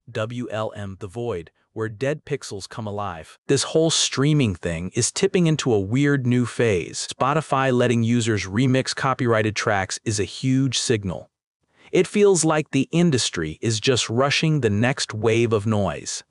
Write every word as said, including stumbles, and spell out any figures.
W L M The Void, where dead pixels come alive. This whole streaming thing is tipping into a weird new phase. Spotify letting users remix copyrighted tracks is a huge signal. It feels like the industry is just rushing the next wave of noise.